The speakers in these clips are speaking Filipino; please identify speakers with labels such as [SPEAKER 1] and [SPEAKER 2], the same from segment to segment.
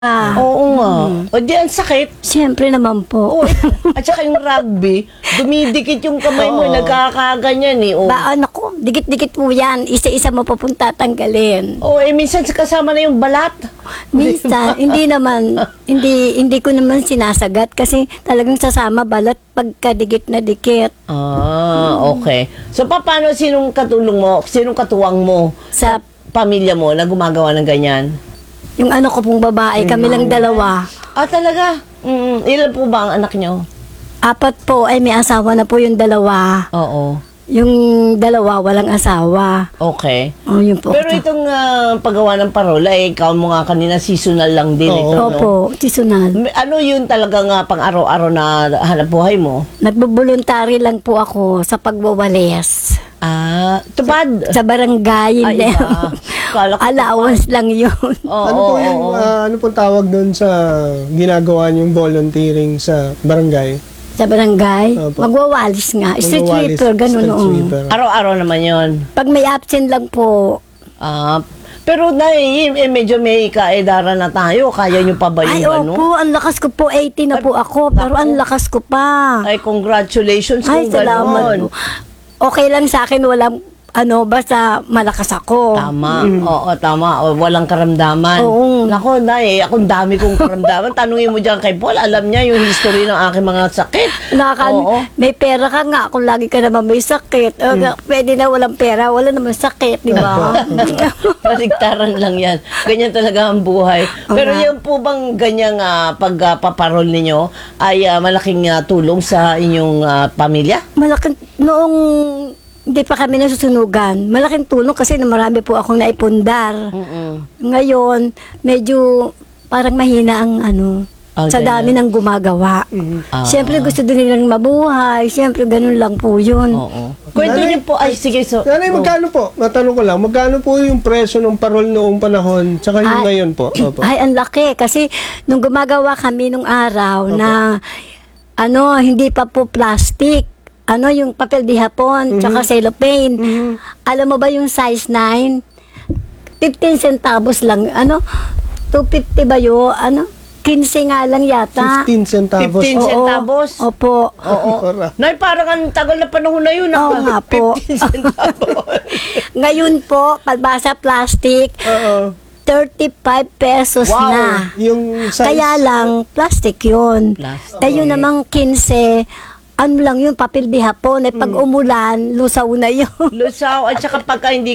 [SPEAKER 1] Oo nga. O di, ang sakit.
[SPEAKER 2] Siyempre naman po.
[SPEAKER 1] Oo. At saka yung rugby, dumidikit yung kamay mo,
[SPEAKER 3] Oo.
[SPEAKER 1] nagkakaganyan eh. Oo.
[SPEAKER 2] Naku, dikit-dikit po yan. Isa-isa mo pa pong tatanggalin.
[SPEAKER 1] Oo, minsan kasama na yung balat.
[SPEAKER 2] Minsan, hindi ko naman sinasagat kasi talagang sasama balat pagkadikit na dikit.
[SPEAKER 1] Okay. So, paano, sinong katulong mo, sinong katuwang mo
[SPEAKER 2] Sa,
[SPEAKER 1] pamilya mo na gumagawa ng ganyan?
[SPEAKER 2] yung ano ko pong babae, kami lang dalawa.
[SPEAKER 1] Talaga? Ilan po ba ang anak nyo?
[SPEAKER 2] 4 po, ay may asawa na po yung dalawa.
[SPEAKER 1] Oo.
[SPEAKER 2] Yung dalawa, walang asawa.
[SPEAKER 1] Okay.
[SPEAKER 2] Yun po.
[SPEAKER 1] Pero itong paggawa ng parola, ikaw mo nga kanina, seasonal lang din
[SPEAKER 3] Oo.
[SPEAKER 1] ito, no?
[SPEAKER 2] Opo, seasonal.
[SPEAKER 1] Ano yun talagang pang-araw-araw na hanap buhay mo?
[SPEAKER 2] Nagboboluntary lang po ako sa pagwawalis.
[SPEAKER 1] Tupad.
[SPEAKER 2] Sa barangay.
[SPEAKER 1] Ay,
[SPEAKER 2] Hindi.
[SPEAKER 1] iba. Kala ko
[SPEAKER 2] Allowance lang yun.
[SPEAKER 1] Oo,
[SPEAKER 3] Ano po yung,
[SPEAKER 1] oo.
[SPEAKER 3] ano pong tawag doon sa ginagawa niyong volunteering sa barangay?
[SPEAKER 2] Sa barangay.
[SPEAKER 3] Opo.
[SPEAKER 2] Magwawalis nga. Street
[SPEAKER 3] Magwawalis,
[SPEAKER 2] sweeper, ganun.
[SPEAKER 3] street
[SPEAKER 2] Oo.
[SPEAKER 3] sweeper.
[SPEAKER 1] Araw-araw naman yun.
[SPEAKER 2] Pag may absent lang po,
[SPEAKER 1] Pero medyo may kaedaran na tayo. Kaya nyo pa ba
[SPEAKER 2] ay
[SPEAKER 1] yung ano?
[SPEAKER 2] opo, ang lakas ko po, 80 na po ako, pero ang lakas ko pa.
[SPEAKER 1] Ay, congratulations
[SPEAKER 2] Ay,
[SPEAKER 1] kung
[SPEAKER 2] salamat
[SPEAKER 1] ganon.
[SPEAKER 2] po. Okay lang sa akin, walang, basta malakas ako.
[SPEAKER 1] Tama. Oo, tama. Walang karamdaman.
[SPEAKER 2] Oo.
[SPEAKER 1] Nako, akong dami kong karamdaman. Tanungin mo dyan kay Paul. Alam niya yung history ng aking mga sakit. Oo.
[SPEAKER 2] May pera ka nga kung lagi ka naman may sakit. Pwede na walang pera, wala naman sakit, di ba?
[SPEAKER 1] Baligtaran lang yan. Ganyan talaga ang buhay. Pero yung po bang ganyang pagpaparol ninyo ay malaking tulong sa inyong pamilya?
[SPEAKER 2] Malaking, noong hindi pa kami nasusunugan, malaking tulong kasi na marami po akong naipundar. Ngayon, medyo parang mahina ang sa dami ng gumagawa. Siyempre gusto din nilang mabuhay, siyempre ganun lang po yun.
[SPEAKER 1] Oo. Kwento niyo po. Ay, sige. So,
[SPEAKER 3] Nanay, magkano po? Matanong ko lang, magkano po yung presyo ng parol noong panahon tsaka yung ngayon po? Opo.
[SPEAKER 2] Ay, ang laki. Kasi nung gumagawa kami nung araw na hindi pa po plastic, yung papel di hapon, tsaka cellophane. Alam mo ba yung size 9? 15 centavos lang. 250 ba yun? 15 nga lang yata.
[SPEAKER 3] 15 centavos.
[SPEAKER 1] 15 centavos?
[SPEAKER 2] Opo.
[SPEAKER 1] Oo. Nay, parang ang tagal na panahon na yun.
[SPEAKER 2] Oo nga po.
[SPEAKER 1] 15 centavos.
[SPEAKER 2] Ngayon po, palbasa plastic,
[SPEAKER 3] Oo.
[SPEAKER 2] 35 pesos
[SPEAKER 1] Wow.
[SPEAKER 2] na.
[SPEAKER 3] Yung size.
[SPEAKER 2] Kaya lang, plastic yun.
[SPEAKER 1] Plastic.
[SPEAKER 2] Yun namang 15, lang yun, papel di hapon. Pag umulan, lusaw na yun.
[SPEAKER 1] Lusaw, at saka pagka hindi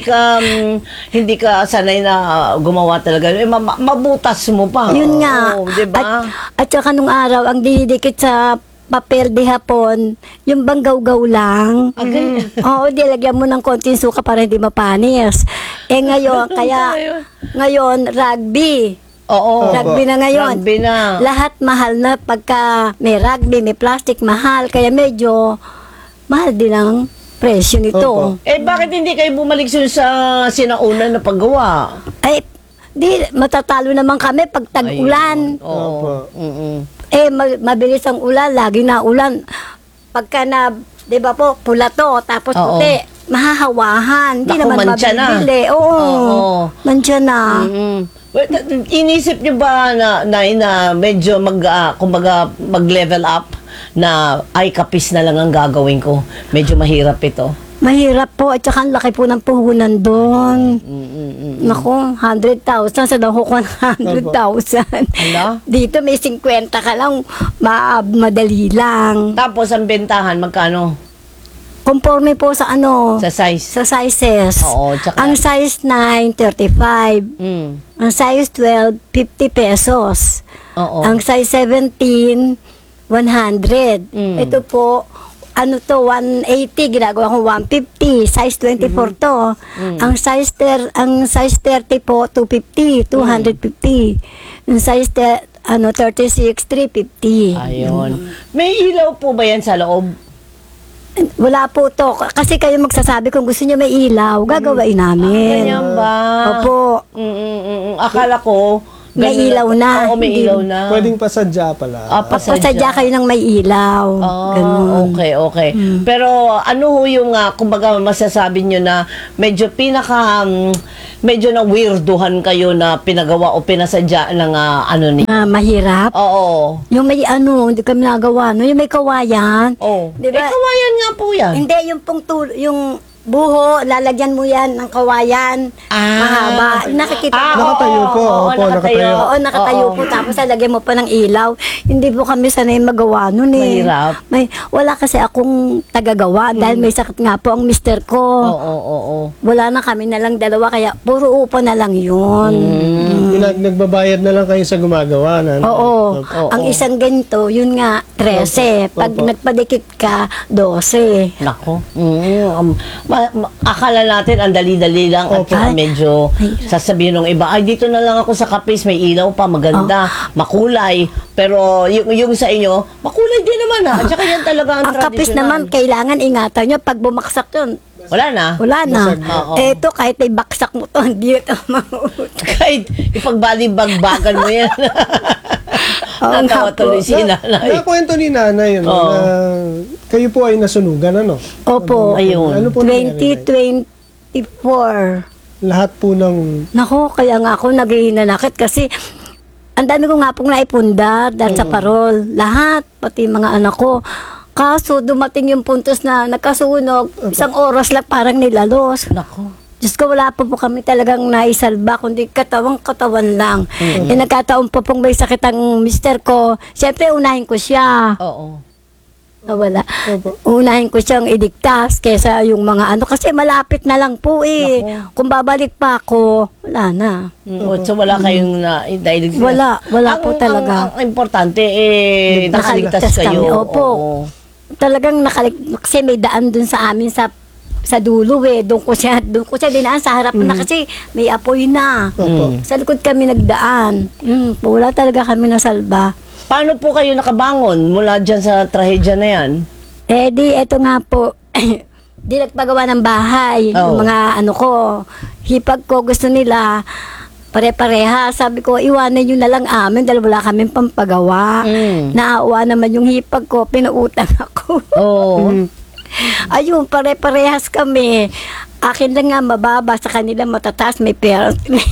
[SPEAKER 1] ka sanay na gumawa talaga, mabutas mo pa.
[SPEAKER 2] Yun nga.
[SPEAKER 1] Oo, diba?
[SPEAKER 2] At saka nung araw, ang dinidikit sa papel di hapon, yung banggaw-gaw lang.
[SPEAKER 1] Ganyan.
[SPEAKER 2] Oo, dilagyan mo ng konting suka para hindi mapanis. Ngayon, ngayon, rugby.
[SPEAKER 1] Oo.
[SPEAKER 2] Rugby na ngayon.
[SPEAKER 1] Rugby na.
[SPEAKER 2] Lahat mahal na pagka may rugby, may plastic, mahal. Kaya medyo mahal din ang presyo nito.
[SPEAKER 3] Opo.
[SPEAKER 1] Bakit hindi kayo bumalik sa sinauna na paggawa?
[SPEAKER 2] Ay, matatalo naman kami pag tag-ulan.
[SPEAKER 1] Oo.
[SPEAKER 2] Mabilis ang ulan, lagi na ulan. Pagka di ba po, pula to, tapos
[SPEAKER 1] Oo.
[SPEAKER 2] puti, mahahawahan. Hindi
[SPEAKER 1] Naku,
[SPEAKER 2] naman
[SPEAKER 1] mantsa na.
[SPEAKER 2] mabibili. Oo. Mantsa na.
[SPEAKER 1] Well, inisip niyo ba na medyo kumbaga mag-level up na ay kapis na lang ang gagawin ko? Medyo mahirap ito.
[SPEAKER 2] Mahirap po, at saka ang laki po ng puhunan doon. Naku, 100,000 sa naku ko 100,000.
[SPEAKER 1] Ala?
[SPEAKER 2] Dito may 50 ka lang, madali lang.
[SPEAKER 1] Tapos ang bentahan, magkano?
[SPEAKER 2] Conforme po sa
[SPEAKER 1] Sa size?
[SPEAKER 2] sa sizes.
[SPEAKER 1] Oo, tsaka-
[SPEAKER 2] Ang size 9, 35. Ang size 12, 50 pesos.
[SPEAKER 1] Oo.
[SPEAKER 2] Ang size 17, 100. Ito po, 180, ginagawa ko 150. Size 24 to. Ang size 30 po, 250, 250. Ang size 36, 350.
[SPEAKER 1] Ayun. May ilaw po ba yan sa loob?
[SPEAKER 2] Wala po to. Kasi kayo magsasabi kung gusto niyo may ilaw, gagawain namin.
[SPEAKER 1] Ganyan ba?
[SPEAKER 2] Opo.
[SPEAKER 1] Akala ko,
[SPEAKER 2] may
[SPEAKER 1] Ganun
[SPEAKER 2] ilaw na.
[SPEAKER 1] Oo, may
[SPEAKER 2] Hindi-
[SPEAKER 1] ilaw na.
[SPEAKER 3] Pwedeng pasadya pala.
[SPEAKER 2] Pasadya kayo ng may ilaw. Ganun.
[SPEAKER 1] Okay. Pero ano ho yung, kumbaga masasabi nyo na medyo medyo na weirduhan kayo na pinagawa o pinasadya ng ano ni.
[SPEAKER 2] Mahirap.
[SPEAKER 1] Oo.
[SPEAKER 2] Yung may hindi kami nagawa. No? Yung may kawayan.
[SPEAKER 1] Oh.
[SPEAKER 2] Di ba?
[SPEAKER 1] kawayan nga po yan.
[SPEAKER 2] Hindi, yung yung buho, lalagyan mo yan ng kawayan. Mahaba. Nakikita mo.
[SPEAKER 3] Nakatayo po. Opo, nakatayo.
[SPEAKER 2] Oo, nakatayo po. Tapos lalagyan mo pa ng ilaw. Hindi po kami sanay magawa nun eh.
[SPEAKER 1] Mahirap.
[SPEAKER 2] Wala kasi akong tagagawa dahil may sakit nga po ang mister ko.
[SPEAKER 1] Oo.
[SPEAKER 2] Wala na kami na lang dalawa kaya puro upo na lang yun.
[SPEAKER 3] Nagbabayad na lang kayo sa gumagawa.
[SPEAKER 2] Oo.
[SPEAKER 1] Oo.
[SPEAKER 2] Ang isang ganito, yun nga, 13. Pag
[SPEAKER 3] Opo.
[SPEAKER 2] nagpadikit ka, 12.
[SPEAKER 1] Nako. Akala natin ang dali-dali lang at
[SPEAKER 3] Opo.
[SPEAKER 1] saka medyo sasabihin ng iba, ay dito na lang ako sa kapis, may ilaw pa, maganda, makulay. Pero yung sa inyo, makulay din naman ha. At saka yan talaga ang
[SPEAKER 2] Ang kapis
[SPEAKER 1] traditional.
[SPEAKER 2] naman, kailangan ingatan nyo. Pag bumaksak yun,
[SPEAKER 1] Wala na.
[SPEAKER 2] wala na.
[SPEAKER 3] Basag na.
[SPEAKER 1] Oo.
[SPEAKER 2] Ito, kahit ay baksak mo to, hindi ito mauut.
[SPEAKER 1] Kahit ipagbalibagbagan mo yan.
[SPEAKER 2] Oo
[SPEAKER 1] Natawa
[SPEAKER 2] nga po.
[SPEAKER 1] tuloy si nanay.
[SPEAKER 3] Nakwento ni nanay yun,
[SPEAKER 1] Oo.
[SPEAKER 3] na kayo po ay nasunugan, ano?
[SPEAKER 2] Opo.
[SPEAKER 1] Ayun.
[SPEAKER 3] Ano po nangyari?
[SPEAKER 2] 2024.
[SPEAKER 3] Lahat po ng...
[SPEAKER 2] Nako, kaya nga ako naghihinanakit kasi ang dami ko nga pong naipundar dahil sa parol. Lahat, pati mga anak ko. Kaso dumating yung puntos na nagkasunog, isang oras lang parang nilalos.
[SPEAKER 1] Nako.
[SPEAKER 2] Diyos ko, wala pa po kami talagang naisalba, kundi katawan lang. Eh, nagkataon po pong may sakit ang mister ko. Siyempre, unahin ko siya.
[SPEAKER 1] Oo.
[SPEAKER 2] Nawala.
[SPEAKER 3] Opo.
[SPEAKER 2] Unahin ko siyang iligtas kesa yung mga kasi malapit na lang po eh. Kung babalik pa ako, wala na.
[SPEAKER 1] So wala kayong dahil
[SPEAKER 2] Wala po talaga.
[SPEAKER 1] Ang importante nakaligtas
[SPEAKER 2] Nakaligtas
[SPEAKER 1] kayo.
[SPEAKER 2] kami, opo.
[SPEAKER 1] Oo.
[SPEAKER 2] Talagang kasi may daan dun sa amin sa dulo eh. Doon ko siya dinaan sa harap na kasi may apoy na.
[SPEAKER 3] Opo.
[SPEAKER 2] Sa likod kami nagdaan. Wala talaga kami nasalba.
[SPEAKER 1] Paano po kayo nakabangon mula dyan sa trahedya na yan?
[SPEAKER 2] Eh di, eto nga po, di nagpagawa ng bahay.
[SPEAKER 1] Oo.
[SPEAKER 2] Yung mga hipag ko gusto nila, pare-pareha. Sabi ko, iwanan nyo na lang amin dahil wala kaming pampagawa. Naawa naman yung hipag ko, pinuutang ako.
[SPEAKER 1] Oo.
[SPEAKER 2] Ayun, pare-parehas kami. Akin lang nga mababa, sa kanila matataas, may pera.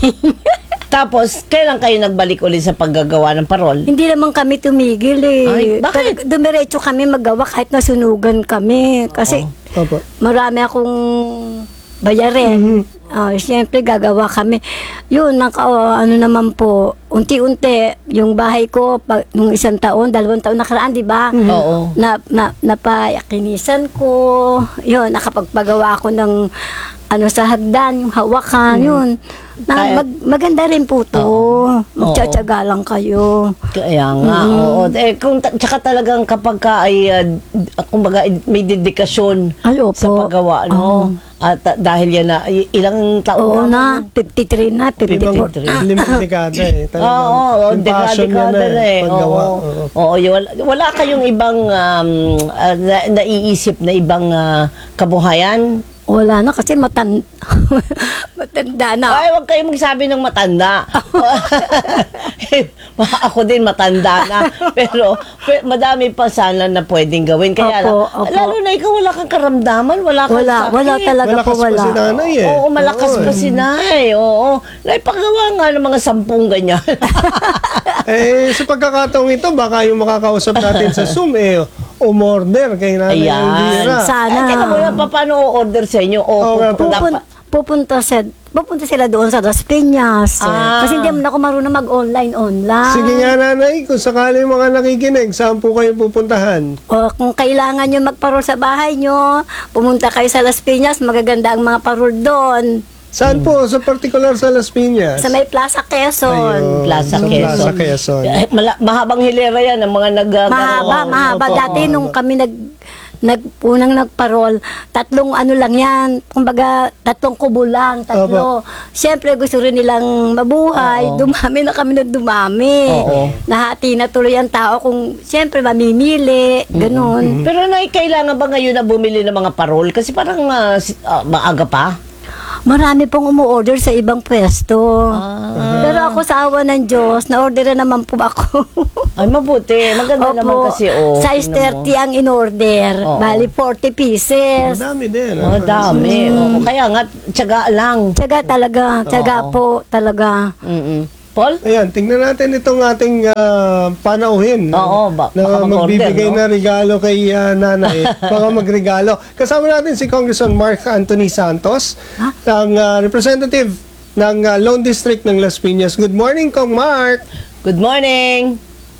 [SPEAKER 1] Tapos, kailan kayo nagbalik ulit sa paggagawa ng parol?
[SPEAKER 2] Hindi naman kami tumigil eh.
[SPEAKER 1] Ay, bakit?
[SPEAKER 2] Dumiretso kami magawa kahit nasunugan kami. Kasi
[SPEAKER 3] Opo.
[SPEAKER 2] marami akong bayarin. Siyempre, gagawa kami. Yun, naman po, unti-unti, yung bahay ko, nung 1 taon, 2 taon nakaraan, di ba?
[SPEAKER 1] Oo.
[SPEAKER 2] Napayakinisan ko. Yun, nakapagpagawa ako ng sa hagdan, yung hawakan, yun. Maganda rin po to. Magtsatsaga lang kayo.
[SPEAKER 1] Kaya nga, oo. Tsaka talagang kapag ka ay, kumbaga, may dedikasyon
[SPEAKER 2] Ay, opo.
[SPEAKER 1] sa paggawa, no? At dahil yan na, ilang taon
[SPEAKER 2] Oo na, 53 na, 54.
[SPEAKER 3] Limang dekada eh.
[SPEAKER 1] Oo,
[SPEAKER 3] Yung passion niya
[SPEAKER 1] dekada na eh.
[SPEAKER 3] paggawa.
[SPEAKER 1] Oo, wala kayong ibang naiisip na ibang kabuhayan?
[SPEAKER 2] Wala na kasi matanda na.
[SPEAKER 1] Ay, huwag kayong magsabi ng matanda. Ako din matanda na. Pero madami pa sana na pwedeng gawin. Kaya
[SPEAKER 2] Opo.
[SPEAKER 1] lalo na ikaw wala kang karamdaman, wala kang sakit.
[SPEAKER 2] Wala talaga
[SPEAKER 3] Malakas
[SPEAKER 2] po,
[SPEAKER 3] pa
[SPEAKER 2] wala.
[SPEAKER 3] si nanay eh.
[SPEAKER 1] Oo, malakas pa si Nay. Oo. Naipagawa nga ng mga 10 ganyan.
[SPEAKER 3] Sa pagkakataong ito, baka yung makakausap natin sa Zoom umorder kay nanay
[SPEAKER 1] Ayan.
[SPEAKER 3] Elvira.
[SPEAKER 2] Sana.
[SPEAKER 1] Ay, teka muna, paano o-order sa inyo?
[SPEAKER 3] Oo nga po.
[SPEAKER 2] Pupunta sila doon sa Las Piñas. Kasi hindi naman ako marunong mag-online.
[SPEAKER 3] Sige nga nanay, kung sakali yung mga nakikinig, saan po kayo pupuntahan?
[SPEAKER 2] O kung kailangan nyo magparol sa bahay nyo, pumunta kayo sa Las Piñas, magaganda ang mga parol doon.
[SPEAKER 3] Saan po? Sa particular sa Las Piñas?
[SPEAKER 2] Sa may Plaza Quezon.
[SPEAKER 3] Ayun,
[SPEAKER 1] Plaza
[SPEAKER 3] sa
[SPEAKER 1] Quezon.
[SPEAKER 3] Plaza Quezon.
[SPEAKER 1] Mahabang hilera yan ang mga
[SPEAKER 2] Mahaba.
[SPEAKER 3] Opo.
[SPEAKER 2] Dati nung kami unang nagparol, 3 lang yan. Kumbaga, 3 kubo lang, 3.
[SPEAKER 3] Opo.
[SPEAKER 2] Siyempre, gusto rin nilang mabuhay.
[SPEAKER 1] Oo.
[SPEAKER 2] Dumami na kami ng dumami.
[SPEAKER 1] Oo.
[SPEAKER 2] Nahati na tuloy ang tao kung siyempre mamimili, ganun.
[SPEAKER 1] Pero kailangan ba ngayon na bumili ng mga parol? Kasi parang maaga pa.
[SPEAKER 2] Marami pong umu-order sa ibang pwesto. Pero ako sa awa ng Diyos, na-order naman po ako.
[SPEAKER 1] Ay, mabuti. Maganda naman kasi,
[SPEAKER 2] Size
[SPEAKER 1] tingnan mo.
[SPEAKER 2] 30 ang in-order.
[SPEAKER 1] Oo.
[SPEAKER 2] Bali, 40 pieces.
[SPEAKER 3] Madami din.
[SPEAKER 1] Oh, dami. Oo, kaya nga, tiyaga lang.
[SPEAKER 2] Tiyaga talaga. Tiyaga
[SPEAKER 1] Oo.
[SPEAKER 2] po talaga.
[SPEAKER 1] Mm-mm. Paul?
[SPEAKER 3] Ayan, tingnan natin itong ating panauhin.
[SPEAKER 1] Oo, baka
[SPEAKER 3] na
[SPEAKER 1] mag-order,
[SPEAKER 3] magbibigay
[SPEAKER 1] no?
[SPEAKER 3] na regalo kay nanay. Baka magregalo. Kasama natin si Congressman Mark Anthony Santos, ang representative ng Lone District ng Las Piñas. Good morning, Kong Mark.
[SPEAKER 1] Good morning.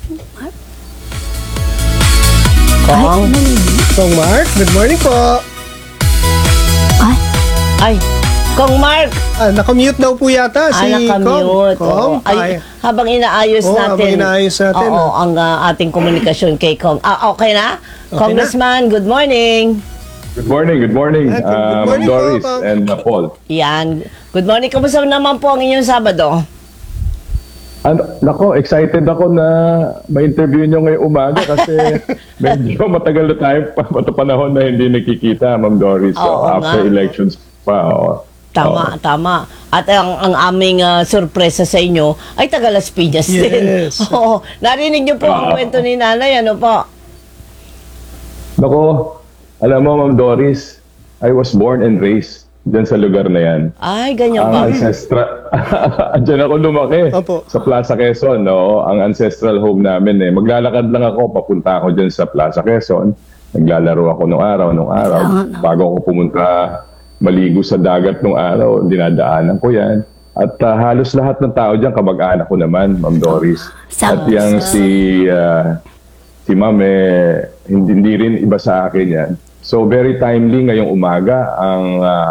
[SPEAKER 1] Kong?
[SPEAKER 3] Kong Mark, good morning po.
[SPEAKER 2] Ay,
[SPEAKER 1] Ay, Kong Mark.
[SPEAKER 3] Nakamute daw po yata si
[SPEAKER 1] Nakamute.
[SPEAKER 3] Kong.
[SPEAKER 1] Ay, habang inaayos
[SPEAKER 3] Oo,
[SPEAKER 1] natin.
[SPEAKER 3] habang inaayos natin.
[SPEAKER 1] Oo, ang ating komunikasyon kay Kong. Okay na?
[SPEAKER 3] Okay
[SPEAKER 1] Congressman, good morning.
[SPEAKER 4] Good morning, good morning,
[SPEAKER 3] Good morning po,
[SPEAKER 4] Doris
[SPEAKER 3] Kong.
[SPEAKER 4] and Paul.
[SPEAKER 1] Yan. Good morning. Kumusta naman po ang inyong Sabado?
[SPEAKER 4] Nako, excited ako na ma-interview nyo ngayong umaga kasi medyo matagal na tayo panahon na hindi nakikita, Ma'am Doris.
[SPEAKER 1] Oo
[SPEAKER 4] After
[SPEAKER 1] nga.
[SPEAKER 4] elections pa.
[SPEAKER 1] Tama, tama. At ang aming sorpresa sa inyo ay taga Las Piñas din.
[SPEAKER 3] Yes.
[SPEAKER 1] Oo. Narinig niyo po ang kwento ni Nanay, ano po?
[SPEAKER 4] Nako, alam mo, Ma'am Doris, I was born and raised dyan sa lugar na yan.
[SPEAKER 1] Ay, ganyan
[SPEAKER 4] Ang
[SPEAKER 1] ba?
[SPEAKER 4] ancestral, dyan ako lumaki
[SPEAKER 3] Opo.
[SPEAKER 4] sa Plaza Quezon, no? Ang ancestral home namin eh. Maglalakad lang ako, papunta ako dyan sa Plaza Quezon. Naglalaro ako nung araw. Bago ako pumunta, maligo sa dagat nung araw, dinadaanan ko yan. At halos lahat ng tao dyan, kamag-anak ko naman, Ma'am Doris. At yang si Ma'am, hindi rin iba sa akin yan. So very timely ngayong umaga ang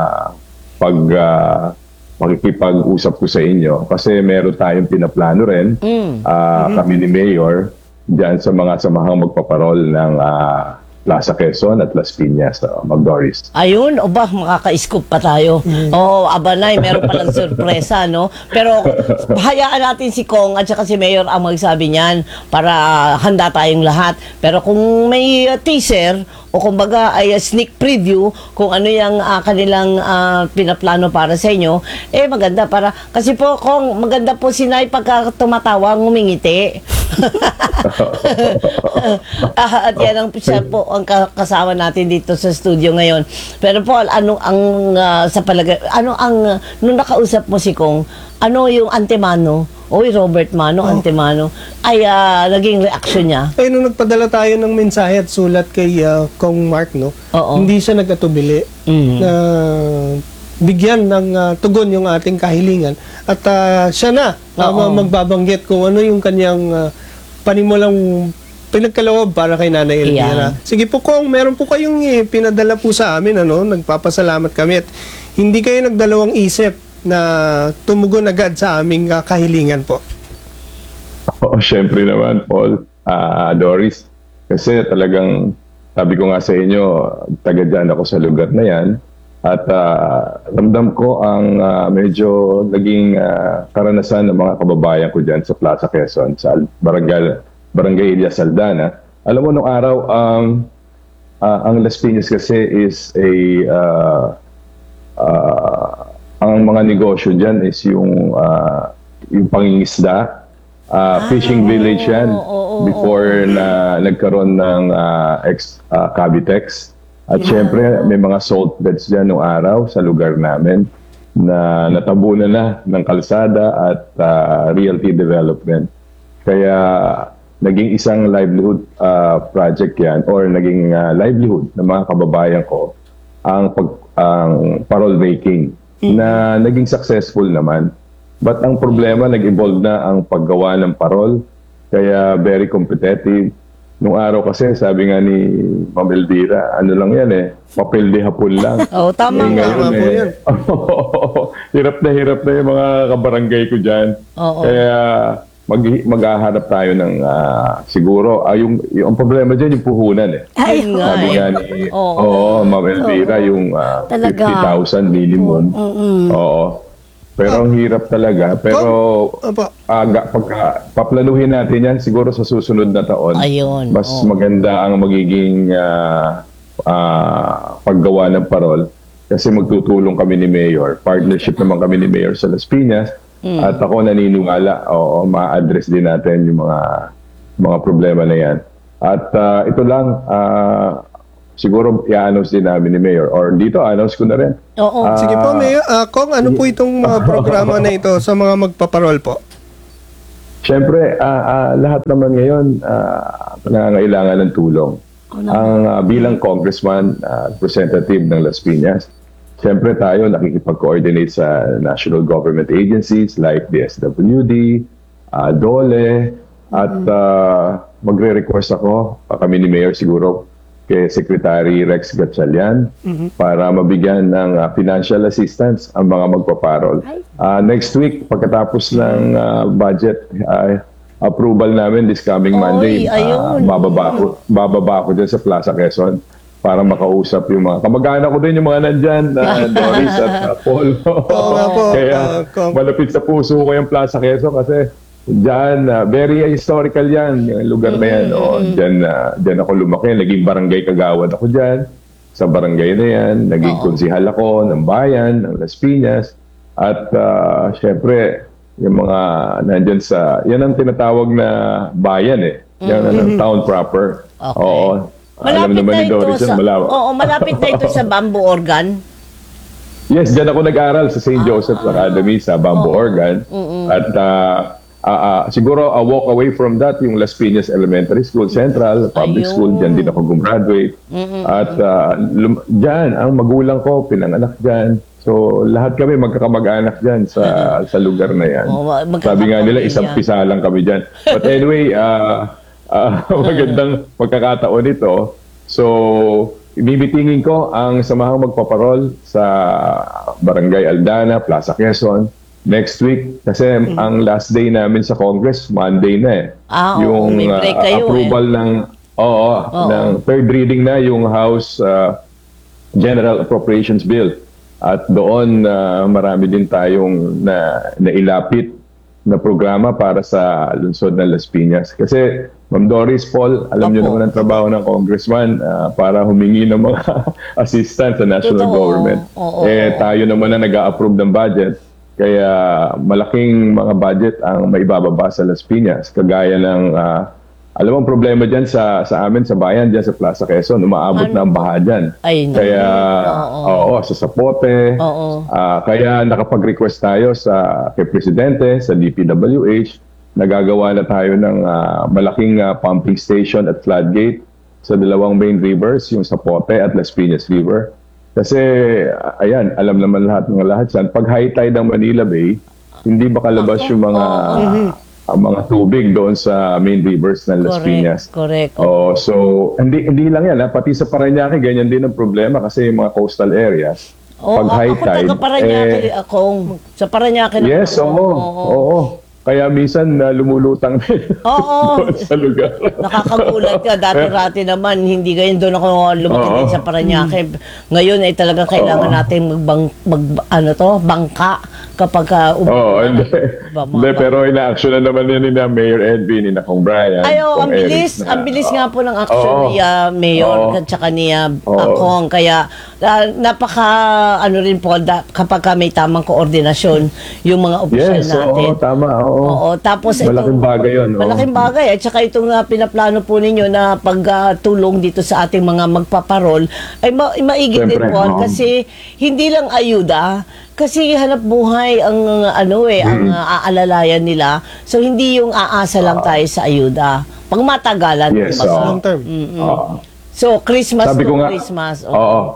[SPEAKER 4] pakikipag-usap ko sa inyo kasi meron tayong pinaplano rin kami ni Mayor diyan sa mga samahang magpaparol ng Plaza Quezon at Las Piñas, Ma'am Doris.
[SPEAKER 1] Ayun, o ba, makaka-scoop pa tayo. Oo, abanay, meron palang sorpresa, no? Pero hayaan natin si Kong at saka si Mayor ang magsabi niyan para handa tayong lahat. Pero kung may teaser o kumbaga ay sneak preview kung ano yung kanilang pinaplano para sa inyo, maganda para, kasi po Kong, maganda po si Nay pagka tumatawa, ngumingiti. At yan ang siya po ang kasama natin dito sa studio ngayon. Pero Paul, ano ang sa palagay, ano ang nung nakausap mo si Kong, ano yung antemano? Oy, Robert Mano, antemano ay naging reaksyon niya.
[SPEAKER 3] Nung nagpadala tayo ng mensahe at sulat kay Kong Mark, no?
[SPEAKER 1] Oo.
[SPEAKER 3] Hindi siya nag-atubili na bigyan ng tugon yung ating kahilingan. At siya na magbabanggit kung ano yung kanyang panimulang pinagkaloob para kay Nanay Elvira. Sige po Kong, meron po kayong pinadala po sa amin, ano? Nagpapasalamat kami at hindi kayo nagdalawang isip na tumugon agad sa aming kahilingan po.
[SPEAKER 4] Syempre naman, Paul, Doris, kasi talagang sabi ko nga sa inyo, taga dyan ako sa lugar na yan at ramdam ko ang medyo naging karanasan ng mga kababayan ko dyan sa Plaza Quezon, sa Barangay Elias Aldana. Alam mo, nung araw, ang Las Piñas kasi is ang mga negosyo dyan is yung pangingisda, fishing village yan before na nagkaroon ng Cavitex. At syempre, may mga salt beds dyan nung araw sa lugar namin na natabunan na ng kalsada at realty development. Kaya naging isang livelihood project yan or naging livelihood ng mga kababayan ko ang parole making na naging successful naman. But ang problema, nag-evolve na ang paggawa ng parol, kaya very competitive. Nung araw kasi, sabi nga ni Ma'am Elvira, ano lang yan papel de hapon lang.
[SPEAKER 1] Tama nga.
[SPEAKER 3] Tama po yan.
[SPEAKER 4] Hirap na yung mga kabarangay ko dyan. Kaya maghaharap tayo ng siguro, yung problema dyan, yung puhunan
[SPEAKER 2] Ay,
[SPEAKER 4] Sabi nga ni Ma'am Elvira, yung
[SPEAKER 2] Talaga.
[SPEAKER 4] 50,000 minimum. Oo. Pero ang hirap talaga. Pero pagka paplanuhin natin yan, siguro sa susunod na taon,
[SPEAKER 1] Ayun,
[SPEAKER 4] mas maganda ang magiging paggawa ng parol. kasi magtutulong kami ni Mayor. Partnership naman kami ni Mayor sa Las Piñas. At ako naniniwala, ma-address din natin yung mga problema na yan. At ito lang, siguro i-announce din namin ni Mayor. Or dito, announce ko na rin.
[SPEAKER 1] Oo.
[SPEAKER 3] Sige po, Mayor. Kung ano po itong programa na ito sa mga magpaparol po?
[SPEAKER 4] Siyempre, lahat naman ngayon nangangailangan ng tulong. Bilang congressman, representative ng Las Piñas, siyempre tayo nakikipag-coordinate sa national government agencies like DSWD, DOLE, at magre-request ako, kami ni Mayor siguro, kay Secretary Rex Gatchalian para mabigyan ng financial assistance ang mga magpaparol. Next week, pagkatapos ng budget approval namin this coming Monday,
[SPEAKER 1] ayun.
[SPEAKER 4] bababa ako dyan sa Plaza Quezon para makausap yung mga kamag-anak ko din, yung mga nandyan, Doris at Paul.
[SPEAKER 3] Oo nga po.
[SPEAKER 4] Kaya malapit sa puso ko yung Plaza Quezon kasi diyan, very historical yan, yung lugar na yan. Diyan ako lumaki, naging barangay kagawad ako diyan. Sa barangay na yan, naging konsihal ako ng bayan, ng Las Piñas. At syempre, yung mga nandyan yan ang tinatawag na bayan Yan ang town proper.
[SPEAKER 1] Okay.
[SPEAKER 4] Oo. Alam
[SPEAKER 1] Malapit
[SPEAKER 4] naman
[SPEAKER 1] na
[SPEAKER 4] ni
[SPEAKER 1] ito
[SPEAKER 4] Doris yan,
[SPEAKER 1] sa malapit na ito sa Bamboo Organ.
[SPEAKER 4] Yes, diyan ako nag-aral sa St. Joseph's Academy sa Bamboo Organ. At siguro a walk away from that yung Las Piñas Elementary School Central Public School, diyan din ako gumraduate. At diyan ang magulang ko pinanganak diyan. So lahat kami magkakamag-anak diyan sa lugar na yan. Sabi nga nila isang pisa lang kami diyan. But anyway, magandang pagkakataon ito. So ibibitingin ko ang samahang magpaparol sa Barangay Aldana, Plaza Quezon next week kasi ang last day namin sa Congress Monday na
[SPEAKER 1] May break kayo
[SPEAKER 4] approval ng third reading na yung House General Appropriations Bill at doon marami din tayong nailapit na programa para sa lungsod ng Las Piñas kasi Ma'am Doris, Paul, alam niyo naman ang trabaho ng congressman para humingi ng mga assistance sa national government. Tayo naman na nag-a-approve ng budget. Kaya malaking mga budget ang maibababa sa Las Piñas. Kagaya ng, alam mo ang problema dyan sa amin, sa bayan, dyan sa Plaza Quezon, umaabot na ang baha dyan. Kaya, sa Sapote. Kaya nakapag-request tayo kay Presidente, sa DPWH, nagagawa na tayo ng malaking pumping station at floodgate sa dalawang main rivers, yung Sapote at Las Piñas River. Kasi, ayan, alam naman mga lahat yan. Pag high tide ng Manila Bay, hindi makalabas yung mga tubig doon sa main rivers ng Las Piñas.
[SPEAKER 1] Correct.
[SPEAKER 4] So, hindi lang yan. Pati sa Parañaque, ganyan din ang problema kasi yung mga coastal areas. Pag high tide,
[SPEAKER 1] ako taga-Parañaque sa Parañaque na.
[SPEAKER 4] Yes, oo. Kaya minsan lumulutang doon sa lugar.
[SPEAKER 1] Nakakagulat ka. Dati-rati naman, hindi ganyan doon ako lumaki din sa Parañaque. Ngayon ay talagang kailangan natin bangka kapag
[SPEAKER 4] hindi, pero ina-action na naman yun ni Mayor Edwin, ni Kong Brian.
[SPEAKER 1] Ang bilis nga po ng action ni Mayor at saka ni Kong. Kaya napaka rin po kapag may tamang koordinasyon yung mga opisyal natin.
[SPEAKER 4] Yes, tama.
[SPEAKER 1] Tapos
[SPEAKER 4] malaking bagay yun.
[SPEAKER 1] Malaking bagay. At saka itong pinaplano po ninyo na pagtulong dito sa ating mga magpaparol ay maigi din po. Kasi hindi lang ayuda. Kasi hanap buhay ang ang aalalayan nila. So hindi yung aasa lang tayo sa ayuda. Pag matagalan,
[SPEAKER 3] long term.
[SPEAKER 1] So Christmas
[SPEAKER 4] sabi ko nga,
[SPEAKER 1] Christmas.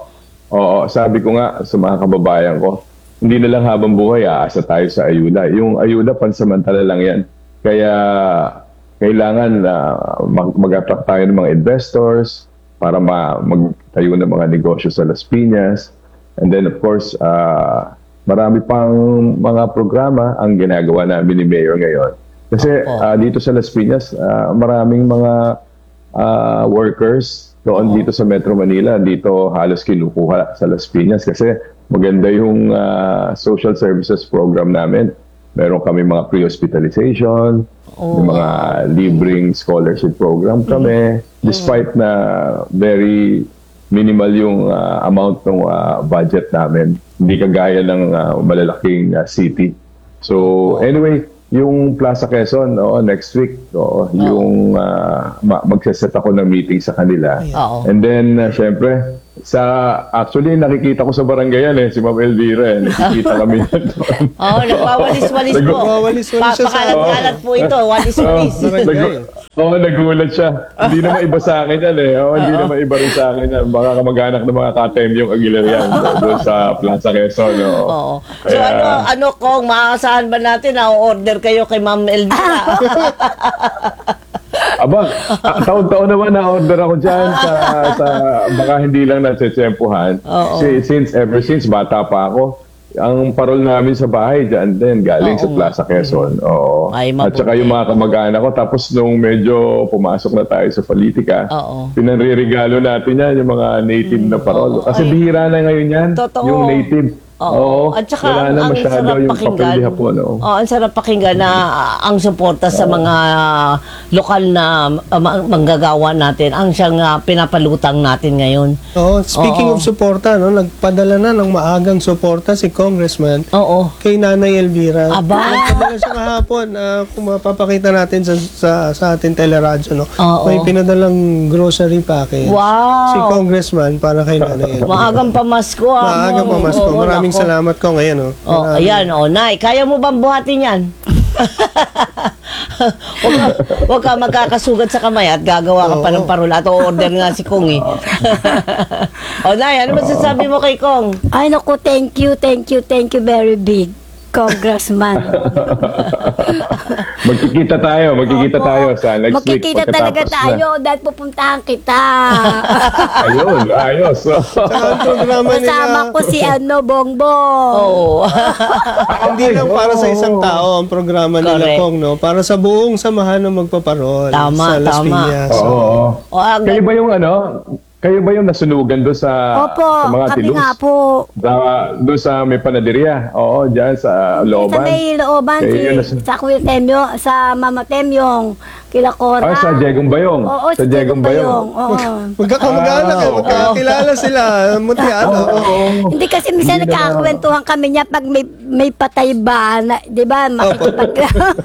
[SPEAKER 4] Sabi ko nga sa mga kababayan ko, hindi na lang habang buhay, aasa tayo sa ayuda. Yung ayuda, pansamantala lang yan. Kaya kailangan mag-attract tayo ng mga investors para magtayo ng mga negosyo sa Las Piñas. And then of course, marami pang mga programa ang ginagawa namin ni Mayor ngayon. Kasi dito sa Las Piñas, maraming mga workers doon dito sa Metro Manila, dito halos kinukuha sa Las Piñas kasi maganda yung social services program namin. Meron kami mga pre-hospitalization, yung mga libreng scholarship program kami. Despite na very minimal yung amount ng budget namin. Hindi kagaya ng malalaking city. So anyway, yung Plaza Quezon, next week, yung magsaset ako ng meeting sa kanila.
[SPEAKER 1] Oo.
[SPEAKER 4] And then, syempre, actually, nakikita ko sa barangay yan si Ma'am Elvira. Nakikita kami yan doon.
[SPEAKER 1] Nagwawalis-walis po.
[SPEAKER 3] Nagwawalis-walis siya sa-
[SPEAKER 1] Pakalat-kalat po ito, walis-walis.
[SPEAKER 3] Barangay.
[SPEAKER 4] Nagulat siya. Hindi naman iba sa akin yan hindi naman iba rin sa akin yan. Baka kamag-anak ng mga katemyong Aguilar yan doon sa Plaza Quezon.
[SPEAKER 1] Oo. So
[SPEAKER 4] Kaya-
[SPEAKER 1] ano Kong, maaasahan ba natin na order kayo kay Ma'am Elvira?
[SPEAKER 4] Aba, taon-taon naman na-order ako dyan sa baka hindi lang natsetsempuhan.
[SPEAKER 1] Oo.
[SPEAKER 4] Ever since bata pa ako, ang parol namin sa bahay dyan din, galing
[SPEAKER 1] Oo
[SPEAKER 4] sa Plaza Quezon. Oo.
[SPEAKER 1] Ay,
[SPEAKER 4] At saka
[SPEAKER 1] mabuti.
[SPEAKER 4] yung mga kamag-anak ko, tapos nung medyo pumasok na tayo sa politika,
[SPEAKER 1] Oo.
[SPEAKER 4] pinanririgalo natin yan, yung mga native na parol. Kasi bihira na ngayon yan,
[SPEAKER 1] Totoo.
[SPEAKER 4] yung native.
[SPEAKER 1] Oo. At saka,
[SPEAKER 4] wala na
[SPEAKER 1] ang
[SPEAKER 4] masyado
[SPEAKER 1] sarap
[SPEAKER 4] yung
[SPEAKER 1] pakinggan.
[SPEAKER 4] papel de hapon. Oo.
[SPEAKER 1] Ang sarap pakinggan na ang suporta sa mga lokal na manggagawa natin, ang siyang pinapalutang natin ngayon.
[SPEAKER 3] Speaking
[SPEAKER 1] Oo.
[SPEAKER 3] of suporta, nagpadala na ng maagang suporta si Congressman
[SPEAKER 1] Oo.
[SPEAKER 3] kay Nanay Elvira.
[SPEAKER 1] Aba.
[SPEAKER 3] Nagpadala siya kahapon. Kung mapapakita natin sa ating teleradyo,
[SPEAKER 1] Oo.
[SPEAKER 3] may pinadalang grocery package.
[SPEAKER 1] Wow.
[SPEAKER 3] Si Congressman para kay Nanay Elvira.
[SPEAKER 1] Maagang pamasko.
[SPEAKER 3] Maagang pamasko.
[SPEAKER 1] Oo,
[SPEAKER 3] Maraming
[SPEAKER 1] nako.
[SPEAKER 3] salamat ko ngayon.
[SPEAKER 1] Ayan, Nay, kaya mo bang buhatin yan? Huwag ka magkakasugat sa kamay at gagawa ka pa ng parula at order nga si Kong eh. Nay, ano masasabi mo kay Kong?
[SPEAKER 2] Ay, naku, thank you very big, Congressman.
[SPEAKER 4] Magkikita tayo sa next week.
[SPEAKER 2] Magkikita talaga
[SPEAKER 4] pagkatapos na.
[SPEAKER 2] tayo dahil pupuntahan kita.
[SPEAKER 4] Ayun, ayos.
[SPEAKER 3] Ang programa
[SPEAKER 2] Kasama
[SPEAKER 3] nila,
[SPEAKER 2] ko si Bongbong.
[SPEAKER 1] Oo.
[SPEAKER 3] hindi lang para sa isang tao ang programa nila,
[SPEAKER 1] Correct.
[SPEAKER 3] Kong, para sa buong samahan ng magpaparol
[SPEAKER 1] Tama,
[SPEAKER 3] sa Las
[SPEAKER 1] tama.
[SPEAKER 3] Piñas.
[SPEAKER 4] Oo. Kayo ba yung Kayo ba yung nasunugan doon sa mga
[SPEAKER 2] kami
[SPEAKER 4] tilus?
[SPEAKER 2] nga po.
[SPEAKER 4] Doon sa may panaderia. Oo, dyan sa
[SPEAKER 2] Sa
[SPEAKER 4] Looban.
[SPEAKER 2] may looban,
[SPEAKER 4] Kayo
[SPEAKER 2] sa Kuya Temyo, sa Mama Temyong, kila Cora.
[SPEAKER 4] sa Diegong Bayong.
[SPEAKER 2] Oo,
[SPEAKER 4] sa Diegong Bayong.
[SPEAKER 2] Oo.
[SPEAKER 3] Magkakamag-anak, magkakilala sila. Mutiano.
[SPEAKER 2] Hindi kasi minsan nagkakakwentuhan kami niya pag may patay ba, di ba, makikipag...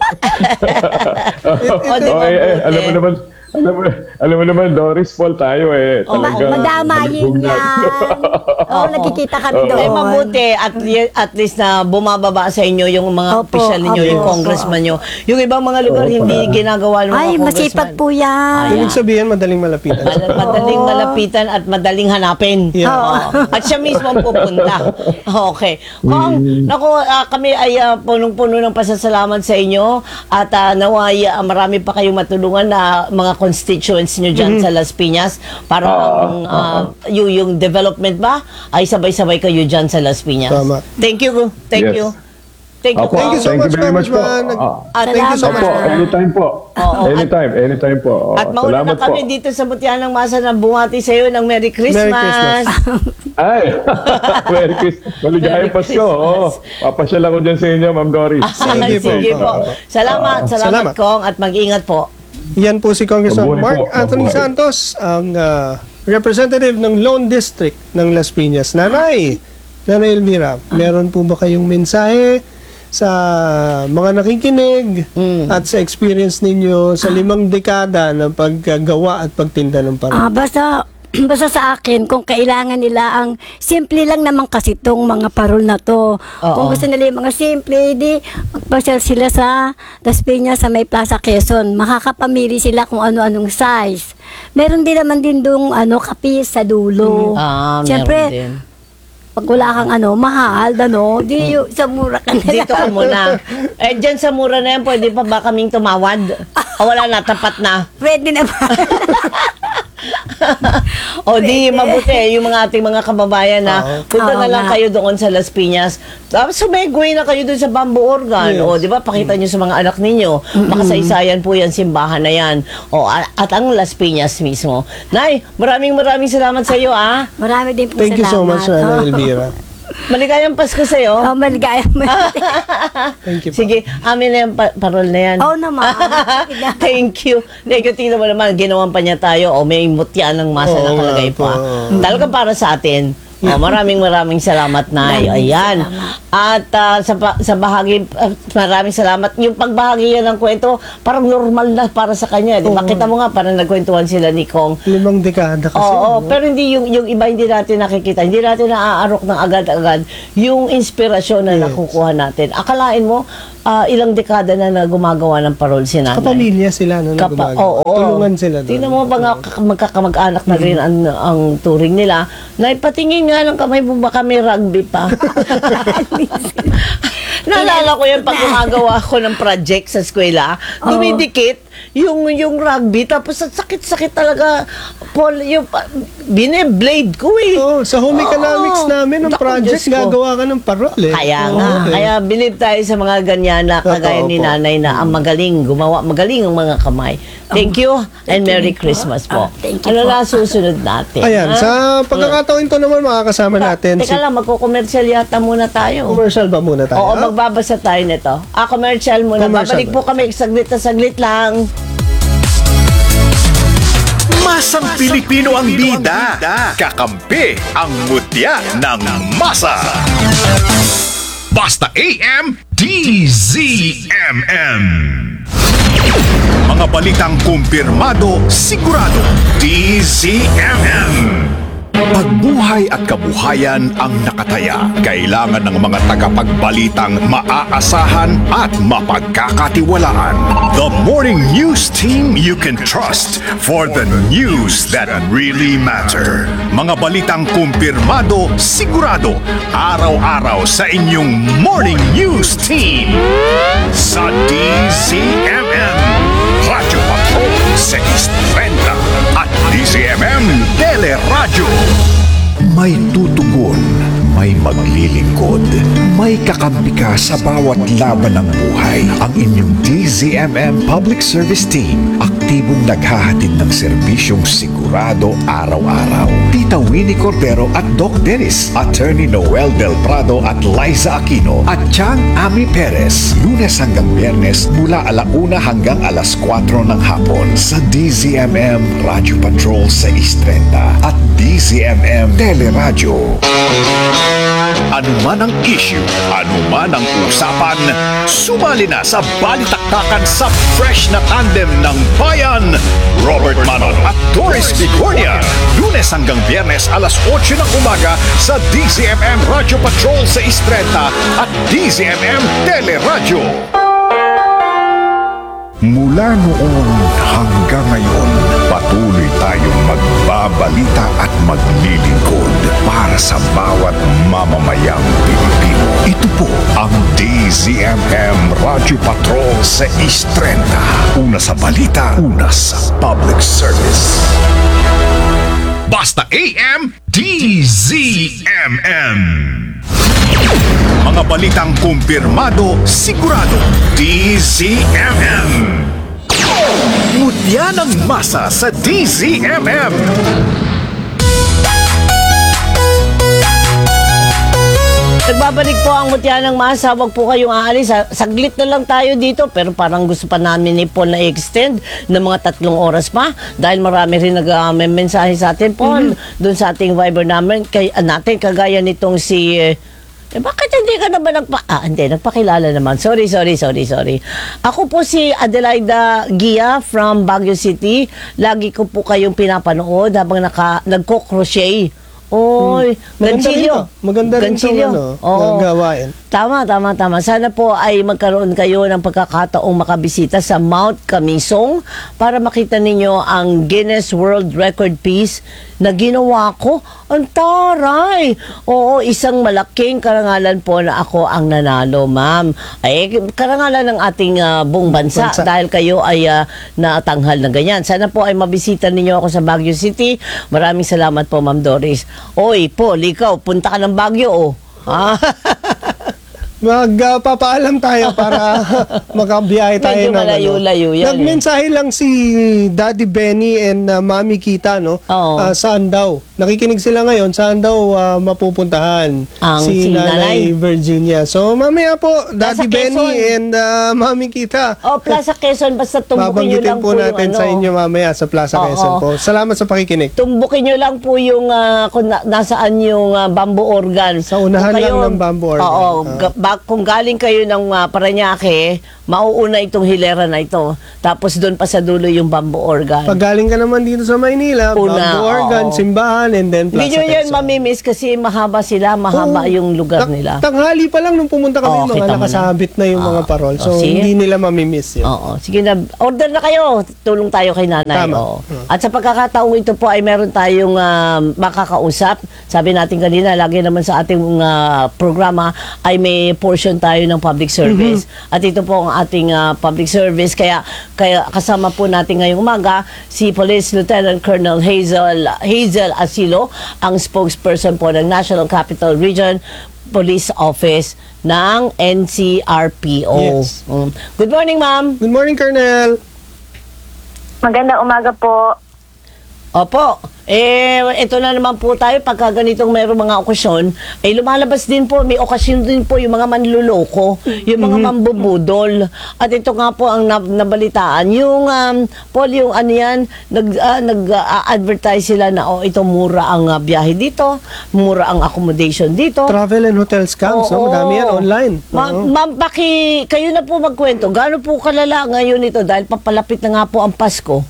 [SPEAKER 4] Alam mo naman, Doris Paul tayo
[SPEAKER 2] Madamayin yan. Oo, nagkikita kami doon.
[SPEAKER 1] Ay, mabuti. At least na bumababa sa inyo yung mga
[SPEAKER 2] Opo,
[SPEAKER 1] opisyal ninyo,
[SPEAKER 2] opo.
[SPEAKER 1] yung congressman nyo. Yung ibang mga lugar, hindi ginagawa ng mga
[SPEAKER 2] Ay,
[SPEAKER 1] congressman.
[SPEAKER 2] masipag po yan.
[SPEAKER 3] Ibig sabihin, madaling malapitan.
[SPEAKER 1] Madaling malapitan at madaling hanapin.
[SPEAKER 3] Yeah.
[SPEAKER 1] Oo. At siya mismo ang pupunta. Okay. Kung, naku, kami ay punong-puno ng pasasalamat sa inyo at naway marami pa kayong matulungan na mga constituents nyo dyan sa Las Piñas para yung development ba ay sabay-sabay kayo dyan sa Las Piñas.
[SPEAKER 3] Tama.
[SPEAKER 1] Thank you. Thank
[SPEAKER 4] Yes.
[SPEAKER 1] you. Thank you.
[SPEAKER 4] Opo.
[SPEAKER 3] Thank you so
[SPEAKER 4] Thank you
[SPEAKER 3] much,
[SPEAKER 4] very much po.
[SPEAKER 3] Congressman.
[SPEAKER 1] At
[SPEAKER 3] Thank you so
[SPEAKER 4] Opo,
[SPEAKER 3] much.
[SPEAKER 4] anytime po.
[SPEAKER 1] Oo.
[SPEAKER 4] Anytime po.
[SPEAKER 1] At mauna na
[SPEAKER 4] Salamat
[SPEAKER 1] kami
[SPEAKER 4] po.
[SPEAKER 1] dito sa Butihan ng Masa na bumati sa iyo ng Merry Christmas.
[SPEAKER 3] Christmas.
[SPEAKER 4] Ay, Merry Christmas. Maligayang
[SPEAKER 1] Merry
[SPEAKER 4] Pasko.
[SPEAKER 1] Christmas.
[SPEAKER 4] Papasyal ako dyan sa inyo, Ma'am Doris.
[SPEAKER 3] Sige po.
[SPEAKER 1] Sige po. Salamat
[SPEAKER 3] Salamat.
[SPEAKER 1] Kong, at mag-ingat po.
[SPEAKER 3] Yan po si Congressman
[SPEAKER 4] Mabuhay
[SPEAKER 3] Mark
[SPEAKER 4] po.
[SPEAKER 3] Anthony
[SPEAKER 4] Mabuhay.
[SPEAKER 3] Santos, ang representative ng Lone District ng Las Piñas. Nanay Elvira, meron po ba kayong mensahe sa mga nakikinig at sa experience ninyo sa 5 dekada ng paggagawa at pagtinda ng parol?
[SPEAKER 2] Basta sa akin, kung kailangan nila ang simple lang naman kasi itong mga parol na to. Kung gusto nila yung mga simple, di magpasyal sila sa Las Piñas sa may Plaza Quezon. Makakapamili sila kung ano-anong size. Meron din naman din dong kapis sa dulo. Siyempre,
[SPEAKER 1] meron din.
[SPEAKER 2] pag wala kang mahal, di sa mura ka na
[SPEAKER 1] Dito ka muna. Dyan sa mura na yan, pwede pa ba kaming tumawad? O wala na, tapat na.
[SPEAKER 2] Pwede na ba?
[SPEAKER 1] O di mabuti yung mga ating mga kababayan na punta na lang kayo doon sa Las Piñas. Tapos sumegway na kayo doon sa Bamboo Organ.
[SPEAKER 3] Yes.
[SPEAKER 1] O di ba pakita nyo sa mga anak ninyo. Makasaysayan po yan, simbahan na yan. O at ang Las Piñas mismo. Nay, maraming salamat sa iyo
[SPEAKER 2] Marami din po
[SPEAKER 3] Thank you so much,
[SPEAKER 2] salamat.
[SPEAKER 3] Nanay Elvira.
[SPEAKER 1] Maligayang Pasko sa'yo.
[SPEAKER 2] Oh, maligaya mo.
[SPEAKER 3] Thank you po.
[SPEAKER 1] Sige, amin na yung parol na yan.
[SPEAKER 2] Oo naman. Sige na.
[SPEAKER 1] Thank you. Tingnan mo naman, ginawan pa niya tayo. O may mutya ng masa
[SPEAKER 3] Oo,
[SPEAKER 1] nakalagay
[SPEAKER 3] nga po.
[SPEAKER 1] pa. Talaga para sa atin. Maraming salamat na. Ayan. At sa bahagi, maraming salamat. Yung pagbahagi yan ng kwento, parang normal na para sa kanya. Di ba? Kita mo nga, parang nagkwentuhan sila ni Kong.
[SPEAKER 3] 5 dekada kasi.
[SPEAKER 1] Oo, pero hindi yung iba hindi natin nakikita. Hindi natin naaarok ng agad-agad yung inspirasyon na nakukuha natin. Akalain mo, ilang dekada na gumagawa ng parol si nanay.
[SPEAKER 3] Kapamilya sila na nagumagawa.
[SPEAKER 1] Oo.
[SPEAKER 3] Tulungan sila doon.
[SPEAKER 1] Tingnan mo ba nga magkakamag-anak na rin ang turing nila. Naipatingin nga ng kamay mo baka may rugby pa. Naalala ko yan pag gumagawa ko ng project sa eskwela. Dumidikit yung rugby tapos ang sakit-sakit talaga. Paul, yung bine-blade ko eh.
[SPEAKER 3] Oo, sa home economics namin, ng
[SPEAKER 1] Naku,
[SPEAKER 3] project,
[SPEAKER 1] Diyos ko.
[SPEAKER 3] gagawa ka ng parol eh.
[SPEAKER 1] Kaya
[SPEAKER 3] Oo,
[SPEAKER 1] nga,
[SPEAKER 3] eh.
[SPEAKER 1] kaya believe tayo sa mga ganyan na kagaya
[SPEAKER 3] Totoo
[SPEAKER 1] ni
[SPEAKER 3] po.
[SPEAKER 1] nanay na ang magaling, magaling ang mga kamay. Thank you and Merry Christmas po.
[SPEAKER 2] Thank you
[SPEAKER 1] Ano
[SPEAKER 2] po.
[SPEAKER 1] na susunod natin?
[SPEAKER 3] Ayan,
[SPEAKER 1] ha?
[SPEAKER 3] sa pagkakataon ito naman makakasama natin
[SPEAKER 1] Teka lang, magko-commercial yata muna tayo.
[SPEAKER 3] commercial ba muna tayo?
[SPEAKER 1] Oo, magbabasa tayo nito. Commercial muna.
[SPEAKER 3] Commercial
[SPEAKER 1] Babalik
[SPEAKER 3] ba?
[SPEAKER 1] po kami saglit na saglit lang.
[SPEAKER 5] Masang Pilipino ang bida. Kakampi ang mutya ng masa. Basta AM DZMM. Mga balitang kumpirmado, sigurado DZMM. Pagbuhay at kabuhayan ang nakataya. Kailangan ng mga tagapagbalitang maaasahan at mapagkakatiwalaan. The morning news team you can trust for the news that really matter. Mga balitang kumpirmado, sigurado, araw-araw sa inyong morning news team. Sa DZMM, Radyo Patrol sa East 30 at DZMM Teleradyo. May tutugon, may maglilingkod, may kakampi ka sa bawat laban ng buhay. Ang inyong DZMM Public Service Team, aktibong naghahatid ng serbisyong sigurado araw-araw. Tita Winnie Cordero at Doc Dennis, Attorney Noel Del Prado at Liza Aquino, at Chang Ami Perez, Lunes hanggang Biyernes mula 1:00 hanggang 4:00 ng hapon sa DZMM Radio Patrol sa East 30 at DZMM Teleradyo. Ano man ang issue, ano man ang usapan, sumali na sa balitaktakan sa fresh na tandem ng bayan. Robert Manon at Doris Vigornia. Lunes hanggang Biyernes 8:00 ng umaga sa DZMM Radio Patrol sa Istreta at DZMM Teleradyo. Mula noon hanggang ngayon, patuloy tayong magbabalita at maglilingkod para sa bawat mamamayang Pilipino. Ito po ang DZMM Radio Patrol sa East 30. Una sa balita, una sa public service. Basta AM DZMM. Mga balitang kumpirmado, sigurado DZMM. Mutya ng masa sa DZMM.
[SPEAKER 1] Nagbabalik po ang mutya ng masa. Huwag po kayong aalis. Saglit na lang tayo dito. Pero parang gusto pa namin ni Paul na i-extend ng mga 3 oras pa. Dahil marami rin nag-mensahe sa atin, Paul. Doon sa ating Viber namin. Natin, kagaya nitong si... bakit hindi ka naman nagpakilala naman. Sorry. Ako po si Adelaida Gia from Baguio City. Lagi ko po kayong pinapanood habang nagko-crochet. Oy,
[SPEAKER 3] Maganda rin itong gawain.
[SPEAKER 1] Tama. Sana po ay magkaroon kayo ng pagkakataong makabisita sa Mount Kamisong para makita ninyo ang Guinness World Record piece na ginawa ko. Ang taray! Oo, isang malaking karangalan po na ako ang nanalo, ma'am. Ay, karangalan ng ating buong bansa dahil kayo ay natanghal na ganyan. Sana po ay mabisita ninyo ako sa Baguio City. Maraming salamat po, Ma'am Doris. Oy, Paul, ikaw, punta ka ng Baguio, oh.
[SPEAKER 3] magpapaalam tayo para makabiyahe tayo.
[SPEAKER 1] Medyo malayo-layo yan,
[SPEAKER 3] Nagmensahe lang si Daddy Benny and Mami Kita, no?
[SPEAKER 1] Oo.
[SPEAKER 3] Saan daw? Nakikinig sila ngayon, saan daw mapupuntahan
[SPEAKER 1] Si
[SPEAKER 3] Nanay Virginia. So, mamaya po, Daddy Benny
[SPEAKER 1] Quezon.
[SPEAKER 3] and Mami Kita.
[SPEAKER 1] Plaza Quezon, basta tumbukin nyo lang
[SPEAKER 3] Babanggitin
[SPEAKER 1] po
[SPEAKER 3] po natin
[SPEAKER 1] yung
[SPEAKER 3] sa inyo mamaya sa Plaza
[SPEAKER 1] Oo.
[SPEAKER 3] Quezon po. Salamat sa pakikinig.
[SPEAKER 1] Tumbukin nyo lang po yung kung nasaan yung bamboo organ.
[SPEAKER 3] Sa unahan
[SPEAKER 1] Kung
[SPEAKER 3] lang ng bamboo organ.
[SPEAKER 1] Oo. Kung galing kayo ng Parañaque, mauuna itong hilera na ito. Tapos doon pa sa dulo yung bamboo organ.
[SPEAKER 3] Pag galing ka naman dito sa Maynila,
[SPEAKER 1] Una,
[SPEAKER 3] bamboo organ,
[SPEAKER 1] oo.
[SPEAKER 3] simbahan, and then
[SPEAKER 1] Hindi
[SPEAKER 3] Plaza
[SPEAKER 1] nyo yan
[SPEAKER 3] Quezon.
[SPEAKER 1] mamimiss kasi mahaba sila, mahaba yung lugar nila.
[SPEAKER 3] Tanghali pa lang nung pumunta kami,
[SPEAKER 1] Oo, kita
[SPEAKER 3] mga
[SPEAKER 1] mo na.
[SPEAKER 3] nakasabit na yung mga parol. So,
[SPEAKER 1] sige.
[SPEAKER 3] hindi nila mamimiss yun.
[SPEAKER 1] Oo. Sige na, order na kayo. Tulong tayo kay nanay.
[SPEAKER 3] Tama.
[SPEAKER 1] Oo. At sa pagkakataong ito po ay meron tayong makakausap. Sabi natin kanina, lagi naman sa ating programa ay may portion tayo ng public service. At ito po ang ating public service. Kaya kasama po natin ngayong umaga si Police Lieutenant Colonel Hazel Asilo, ang spokesperson po ng National Capital Region Police Office ng NCRPO.
[SPEAKER 3] Yes.
[SPEAKER 1] Good morning, ma'am.
[SPEAKER 3] Good morning, Colonel.
[SPEAKER 6] Magandang umaga po.
[SPEAKER 1] Opo. Ito na naman po tayo pagka ganitong mayroong mga okasyon, lumalabas din po, may okasyon din po yung mga manluloko, yung mga mambubudol. At ito nga po ang nabalitaan. Yung, Paul, yung ano yan, nag-advertise sila na, ito mura ang biyahe dito, mura ang accommodation dito.
[SPEAKER 3] Travel and hotel scams,
[SPEAKER 1] Oo.
[SPEAKER 3] madami yan online.
[SPEAKER 1] Ma'am, kayo na po magkwento. Gaano po kalala ngayon ito dahil papalapit na nga po ang Pasko?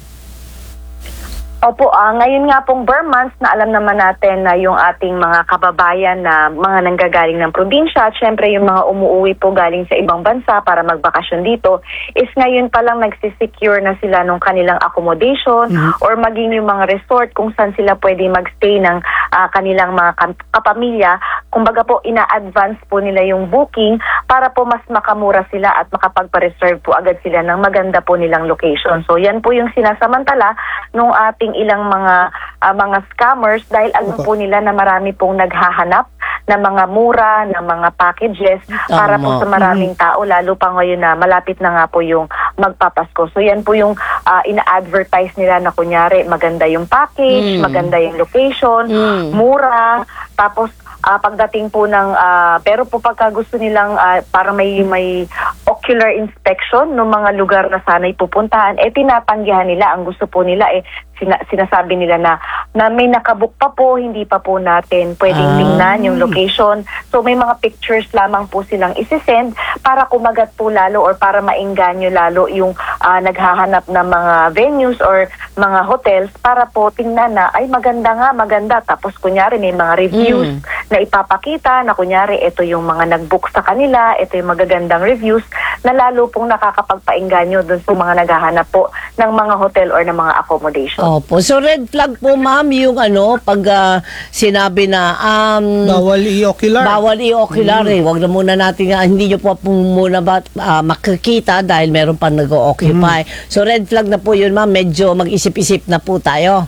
[SPEAKER 6] Opo, ngayon nga pong Burr months na alam naman natin na yung ating mga kababayan na mga nanggagaling ng probinsya at syempre yung mga umuwi po galing sa ibang bansa para magbakasyon dito is ngayon palang nagsisecure na sila ng kanilang accommodation or maging yung mga resort kung saan sila pwede magstay ng kanilang mga kapamilya. Kumbaga po, ina-advance po nila yung booking para po mas makamura sila at makapagpa-reserve po agad sila ng maganda po nilang location. So yan po yung sinasamantala nung ating ilang mga scammers dahil alam po nila na marami pong naghahanap ng mga mura, ng mga packages para po sa maraming tao, lalo pa ngayon na malapit na nga po yung magpapasko. So yan po yung ina-advertise nila na kunyari maganda yung package, maganda yung location, mura, tapos pagdating po ng pero po pagka gusto nilang para may ocular inspection ng mga lugar na sana'y pupuntahan, tinatanggihan nila. Ang gusto po nila sinasabi nila na may nakabook pa po, hindi pa po natin pwedeng tingnan yung location. So may mga pictures lamang po silang isisend para kumagat po lalo or para maengganyo lalo yung naghahanap ng mga venues or mga hotels para po tingnan na ay maganda. Tapos kunyari may mga reviews na ipapakita na kunyari ito yung mga nag-book sa kanila, ito yung magagandang reviews na lalo pong nakakapagpaengganyo dun sa mga naghahanap po ng mga hotel or ng mga accommodation.
[SPEAKER 1] Opo. So red flag po, ma'am, yung pag sinabi na
[SPEAKER 3] Bawal i-ocular.
[SPEAKER 1] bawal i-ocular Huwag na muna natin, hindi nyo po muna makikita dahil meron pang nag-o-occupy. So red flag na po yun, ma'am. Medyo mag-isip-isip na po tayo.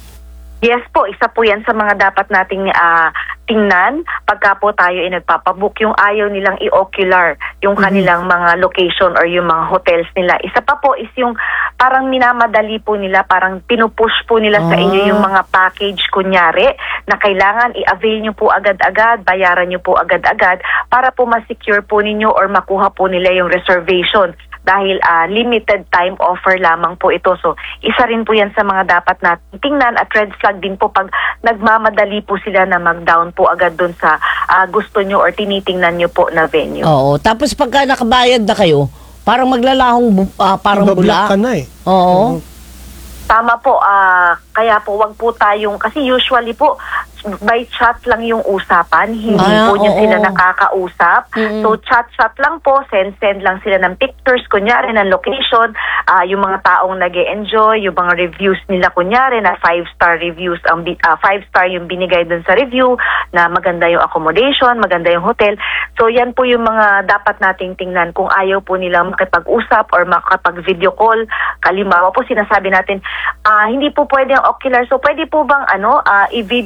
[SPEAKER 6] Yes po, isa po yan sa mga dapat nating tingnan pagka po tayo nagpapabook, yung ayaw nilang i-ocular yung kanilang mga location or yung mga hotels nila. Isa pa po is yung parang minamadali po nila, parang pinupush po nila sa inyo yung mga package kunyari na kailangan i-avail nyo po agad-agad, bayaran nyo po agad-agad para po ma-secure po ninyo or makuha po nila yung reservation. Dahil limited time offer lamang po ito. So, isa rin po yan sa mga dapat natin tingnan at red flag din po pag nagmamadali po sila na mag-down po agad dun sa gusto nyo or tinitingnan nyo po na venue.
[SPEAKER 1] Oo. Tapos pagka nakabayad na kayo, parang maglalahong parang
[SPEAKER 3] Ibablock
[SPEAKER 1] bula.
[SPEAKER 3] ka na
[SPEAKER 1] Oo.
[SPEAKER 6] Tama po, kaya po wag po tayong, kasi usually po, by chat lang yung usapan, hindi po niyo
[SPEAKER 1] oo.
[SPEAKER 6] sila nakakausap. So chat lang po, send lang sila ng pictures, kunyari ng location, yung mga taong nag-e-enjoy, yung mga reviews nila kunyari na 5-star reviews, 5-star yung binigay dun sa review, na maganda yung accommodation, maganda yung hotel. So yan po yung mga dapat nating tingnan kung ayaw po nilang makipag-usap or makapag-video call. Kalimbawa po sinasabi natin, hindi po pwede ang ocular. So pwede po bang i-video nyo na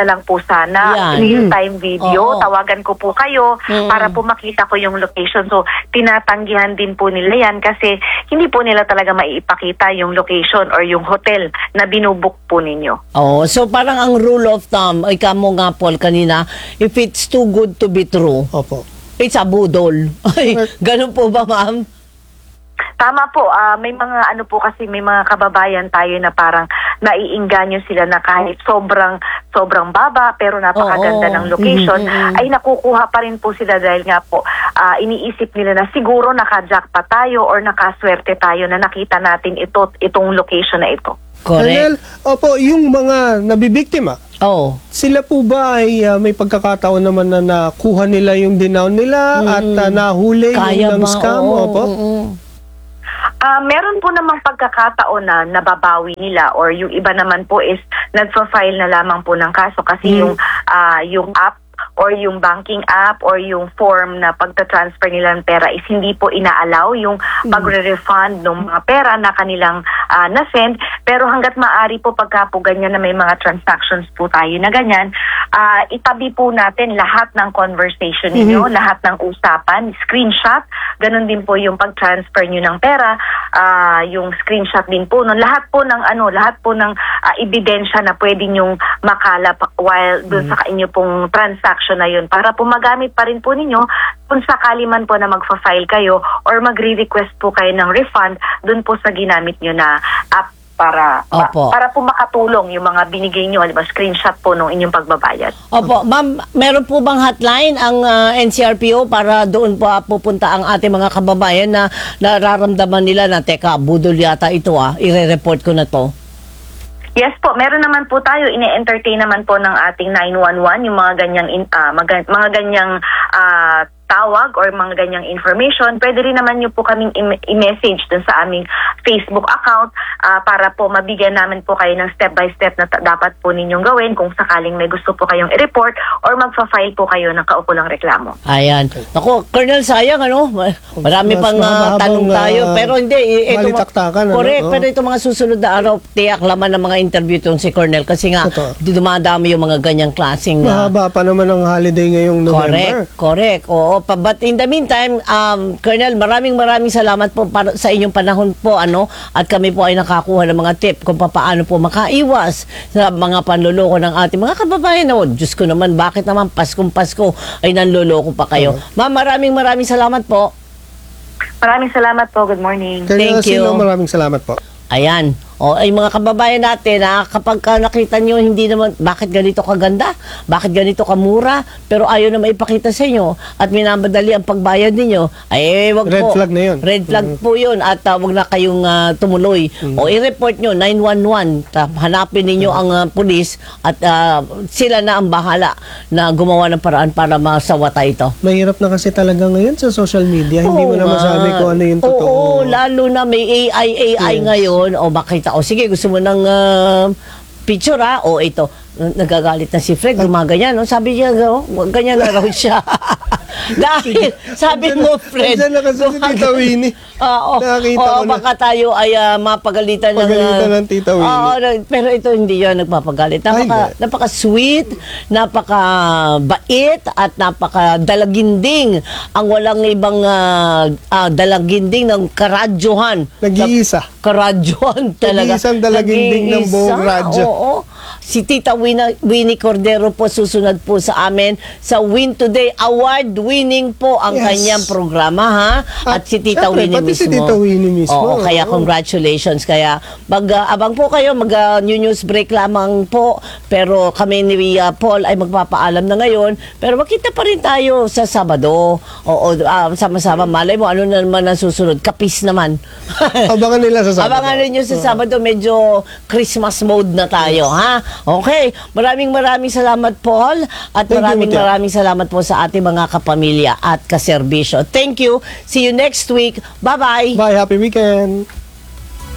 [SPEAKER 6] na lang po sana,
[SPEAKER 1] Yan.
[SPEAKER 6] real-time video.
[SPEAKER 1] Oo.
[SPEAKER 6] Tawagan ko po kayo para po makita ko yung location. So, tinatanggihan din po nila yan kasi hindi po nila talaga maiipakita yung location or yung hotel na binubook po ninyo.
[SPEAKER 1] Oh, so parang ang rule of thumb, ikaw mo nga Paul kanina, if it's too good to be true,
[SPEAKER 3] Opo.
[SPEAKER 1] it's a budol. Ay, ganun po ba, ma'am?
[SPEAKER 6] Tama po, may mga may mga kababayan tayo na parang naiinganyo sila na kahit sobrang baba pero napakaganda
[SPEAKER 1] Oo.
[SPEAKER 6] ng location, ay nakukuha pa rin po sila dahil nga po iniisip nila na siguro naka-jackpot tayo or nakaswerte tayo na nakita natin itong location na ito.
[SPEAKER 3] Colonel,
[SPEAKER 1] Correct.
[SPEAKER 3] opo, yung mga nabibiktima,
[SPEAKER 1] Oh.
[SPEAKER 3] sila po ba ay may pagkakataon naman na nakuha nila yung dinown nila at nahuli
[SPEAKER 1] Kaya
[SPEAKER 3] yung
[SPEAKER 1] ba?
[SPEAKER 3] scam?
[SPEAKER 1] Oo,
[SPEAKER 3] Opo.
[SPEAKER 1] oo.
[SPEAKER 6] Meron po namang pagkakataon na nababawi nila or yung iba naman po is nagfa-file na lamang po ng kaso kasi yung app or yung banking app or yung form na pagta-transfer nila ng pera is hindi po ina-allow yung pagre-refund ng mga pera na kanilang na-send. Pero hanggat maaari po pagka po ganyan na may mga transactions po tayo na ganyan, itabi po natin lahat ng conversation ninyo, lahat ng usapan, screenshot, ganun din po yung pag-transfer nyo ng pera, yung screenshot din po, no? lahat po ng ebidensya na pwede nyong makalap while doon sa inyo pong transaction na yun para po magamit pa rin po ninyo kung sakali man po na magfa-file kayo or magre-request po kayo ng refund doon po sa ginamit nyo na app para
[SPEAKER 1] Opo.
[SPEAKER 6] para po makatulong yung mga binigay nyo, halimbawa screenshot po nung inyong pagbabayad.
[SPEAKER 1] Opo, ma'am, meron po bang hotline ang NCRPO para doon po pupunta ang ating mga kababayan na nararamdaman nila na teka, budol yata ito ire-report ko na to?
[SPEAKER 6] Yes po, meron naman po tayo, ine-entertain naman po ng ating 911 yung mga ganyang mga ganyang tawag or mga ganyang information. Pwede rin naman nyo po kaming i-message dun sa aming Facebook account para po mabigyan namin po kayo ng step-by-step na dapat po ninyong gawin kung sakaling may gusto po kayong i-report or magfa-file po kayo ng kaukulang reklamo.
[SPEAKER 1] Ayan. Naku, Colonel, sayang marami
[SPEAKER 3] Mas
[SPEAKER 1] pang
[SPEAKER 3] mahabang,
[SPEAKER 1] tanong tayo. Pero hindi.
[SPEAKER 3] balitaktakan,
[SPEAKER 1] Correct.
[SPEAKER 3] Oo.
[SPEAKER 1] Pero itong mga susunod na araw, tiyak laman ng mga interview itong si Colonel. Kasi nga,
[SPEAKER 3] Totoo.
[SPEAKER 1] dumadami yung mga ganyang klaseng
[SPEAKER 3] Mahaba pa naman ang holiday ngayong November.
[SPEAKER 1] Correct. Oo, but in the meantime, Colonel, maraming salamat po para sa inyong panahon po at kami po ay nakakuha ng mga tip kung paano po makaiwas sa mga panloloko ng ating mga kababayan. Diyos ko naman, bakit naman Paskong Pasko ay nanloloko pa kayo? Ma'am, maraming salamat po.
[SPEAKER 6] Maraming salamat po. Good morning.
[SPEAKER 3] Colonel
[SPEAKER 1] Thank you.
[SPEAKER 3] Sino, maraming salamat po.
[SPEAKER 1] Ayan. Ay mga kababayan natin, kapag nakita nyo, hindi naman, bakit ganito kaganda? Bakit ganito kamura? Pero ayaw na maipakita sa inyo at minamadali ang pagbayad ninyo, ay wag
[SPEAKER 3] Red
[SPEAKER 1] po.
[SPEAKER 3] flag na yun.
[SPEAKER 1] Red flag po yun at wag na kayong tumuloy. O i-report nyo, 911, hanapin ninyo ang pulis at sila na ang bahala na gumawa ng paraan para masawata ito.
[SPEAKER 3] Mahirap na kasi talaga ngayon sa social media. Hindi mo na
[SPEAKER 1] nga.
[SPEAKER 3] masabi kung ano yung totoo.
[SPEAKER 1] Oo, lalo na may AI ngayon. O makita, sige, gusto mo ng picture o ito, nagagalit na si Fred, gumaganyan. Sabi niya, ganyan na raw siya. Dahil, sabi mo, Fred,
[SPEAKER 3] Andiyan na kasi si Tita Winnie. Nakakita ko na.
[SPEAKER 1] baka tayo ay mapagalitan
[SPEAKER 3] Pagalitan ng Tita Winnie.
[SPEAKER 1] pero ito hindi yan nagpapagalit.
[SPEAKER 3] Ay,
[SPEAKER 1] Napaka-sweet, napaka-bait, at napaka-dalaginding. Ang walang ibang dalaginding ng karadyohan.
[SPEAKER 3] Nag-iisa.
[SPEAKER 1] Karadyohan talaga.
[SPEAKER 3] Nag-iisang dalaginding ng buong
[SPEAKER 1] Nag-iisa,
[SPEAKER 3] radyo.
[SPEAKER 1] Oo. Si Tita Winnie Cordero po susunod po sa amin sa Win Today. Award-winning po ang
[SPEAKER 3] Yes.
[SPEAKER 1] kanyang programa, ha? At si Tita
[SPEAKER 3] syempre,
[SPEAKER 1] Winnie
[SPEAKER 3] pati
[SPEAKER 1] mismo.
[SPEAKER 3] si Tita Winnie mismo.
[SPEAKER 1] Oo, kaya congratulations. Kaya abang po kayo, new news break lamang po. Pero kami ni Paul ay magpapaalam na ngayon. Pero makita pa rin tayo sa Sabado. Oo, sama-sama. Malay mo, ano na naman ang susunod? Kapis naman.
[SPEAKER 3] Abangan nila sa Sabado.
[SPEAKER 1] Abangan ninyo sa Sabado, medyo Christmas mode na tayo, ha? Okay, maraming salamat, Paul, at
[SPEAKER 3] Thank you, Mutia.
[SPEAKER 1] maraming salamat po sa ating mga kapamilya at kaserbisyo. Thank you. See you next week. Bye-bye.
[SPEAKER 3] Bye. Happy weekend.